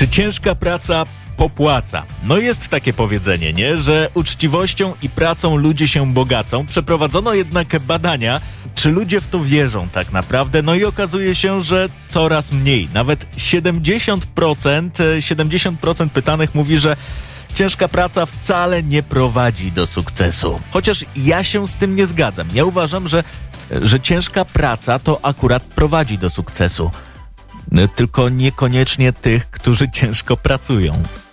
Czy ciężka praca popłaca? No jest takie powiedzenie, nie? Że uczciwością i pracą ludzie się bogacą. Przeprowadzono jednak badania, czy ludzie w to wierzą tak naprawdę. No i okazuje się, że coraz mniej. Nawet 70% pytanych mówi, że ciężka praca wcale nie prowadzi do sukcesu. Chociaż ja się z tym nie zgadzam. Ja uważam, że ciężka praca to akurat prowadzi do sukcesu. Tylko niekoniecznie tych, którzy ciężko pracują.